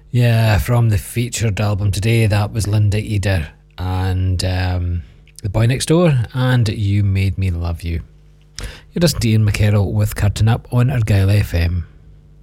Yeah, from the featured album today, that was Linda Eder and The Boy Next Door and You Made Me Love You. You're listening to Ian McKerrow with Curtain Up on Argyle FM.